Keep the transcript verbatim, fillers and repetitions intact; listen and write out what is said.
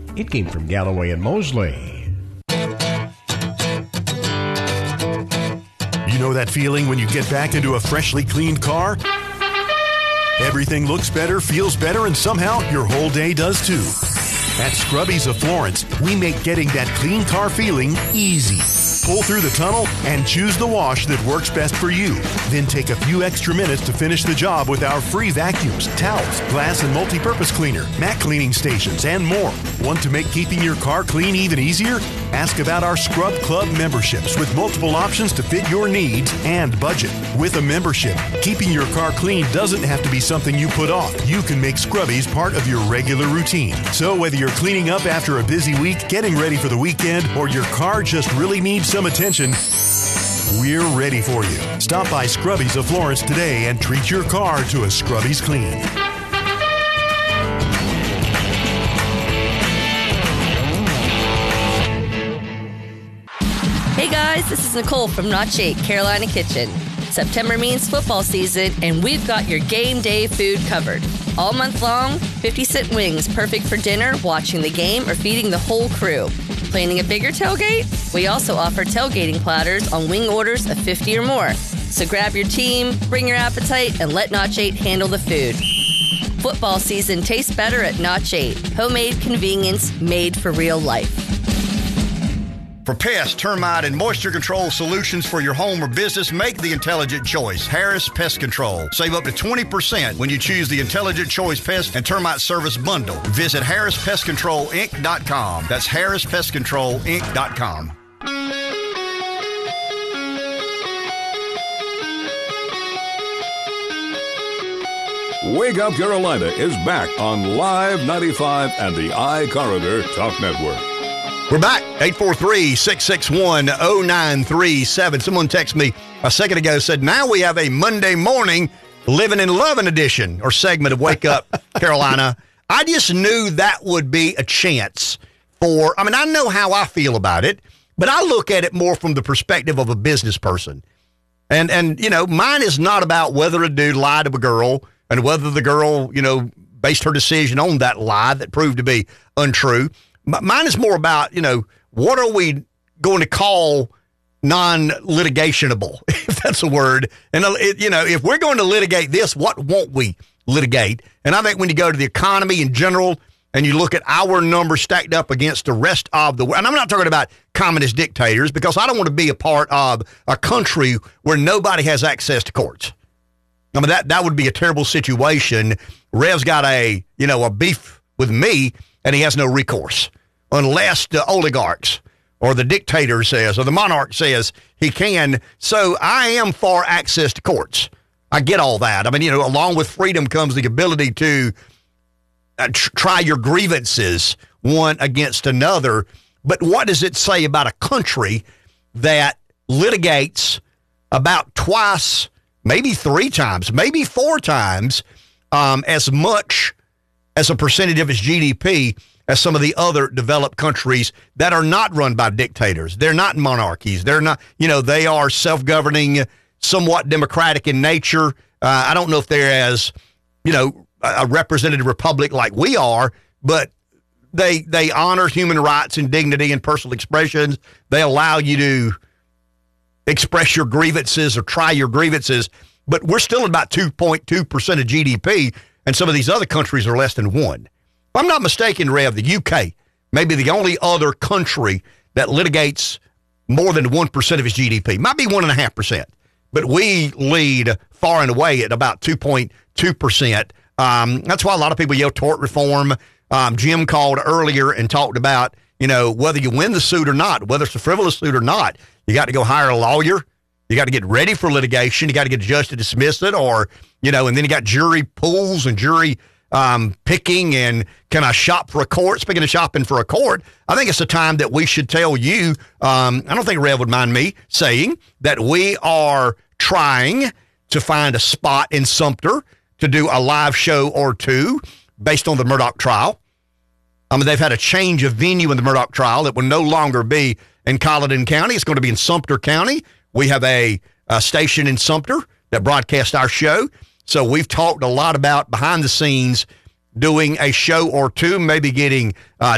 It came from Galloway and Mosley. You know that feeling when you get back into a freshly cleaned car? Everything looks better, feels better, and somehow your whole day does too. At Scrubbies of Florence, we make getting that clean car feeling easy. Pull through the tunnel and choose the wash that works best for you. Then take a few extra minutes to finish the job with our free vacuums, towels, glass and multi-purpose cleaner, mat cleaning stations, and more. Want to make keeping your car clean even easier? Ask about our Scrub Club memberships with multiple options to fit your needs and budget. With a membership, keeping your car clean doesn't have to be something you put off. You can make Scrubbies part of your regular routine. So whether you're cleaning up after a busy week, getting ready for the weekend, or your car just really needs some attention, we're ready for you. Stop by Scrubbies of Florence today and treat your car to a Scrubbies clean. Hey guys, this is Nicole from Notch eight Carolina Kitchen. September means football season, and we've got your game day food covered. All month long, fifty cent wings, perfect for dinner, watching the game, or feeding the whole crew. Planning a bigger tailgate? We also offer tailgating platters on wing orders of fifty or more. So grab your team, bring your appetite, and let Notch eight handle the food. Football season tastes better at Notch eight. Homemade convenience made for real life. For pest, termite, and moisture control solutions for your home or business, make the intelligent choice. Harris Pest Control. Save up to twenty percent when you choose the Intelligent Choice Pest and Termite Service Bundle. Visit harris pest control inc dot com. That's harris pest control inc dot com. Wake Up Carolina is back on Live ninety-five and the iCorridor Talk Network. We're back. eight four three, six six one, zero nine three seven. Someone texted me a second ago, said, now we have a Monday morning Living and Loving edition or segment of Wake Up Carolina. I just knew that would be a chance for, I mean, I know how I feel about it, but I look at it more from the perspective of a business person. And, and you know, mine is not about whether a dude lied to a girl and whether the girl, you know, based her decision on that lie that proved to be untrue. Mine is more about, you know, what are we going to call non-litigationable, if that's a word. And, it, you know, if we're going to litigate this, what won't we litigate? And I think when you go to the economy in general and you look at our numbers stacked up against the rest of the world, and I'm not talking about communist dictators, because I don't want to be a part of a country where nobody has access to courts. I mean, that, that would be a terrible situation. Rev's got a, you know, a beef with me, and he has no recourse unless the oligarchs or the dictator says or the monarch says he can. So I am for access to courts. I get all that. I mean, you know, along with freedom comes the ability to uh, tr- try your grievances one against another. But what does it say about a country that litigates about twice, maybe three times, maybe four times um, as much as a percentage of its G D P as some of the other developed countries that are not run by dictators? They're not monarchies. They're not, you know, they are self-governing, somewhat democratic in nature. Uh, I don't know if they're as, you know, a representative republic like we are, but they they honor human rights and dignity and personal expressions. They allow you to express your grievances or try your grievances, but we're still at about two point two percent of G D P, and some of these other countries are less than one. If I'm not mistaken, Rev, the U K may be the only other country that litigates more than one percent of its G D P. Might be one point five percent, but we lead far and away at about two point two percent. Um, that's why a lot of people yell tort reform. Um, Jim called earlier and talked about, you know, whether you win the suit or not, whether it's a frivolous suit or not, you got to go hire a lawyer. You got to get ready for litigation. You got to get a judge to dismiss it, or, you know, and then you got jury pools and jury um, picking, and can I shop for a court? Speaking of shopping for a court, I think it's a time that we should tell you, um, I don't think Rev would mind me saying that we are trying to find a spot in Sumter to do a live show or two based on the Murdaugh trial. I mean, they've had a change of venue in the Murdaugh trial. It will no longer be in Colleton County. It's going to be in Sumter County. We have a, a station in Sumter that broadcasts our show. So we've talked a lot about behind the scenes doing a show or two, maybe getting uh,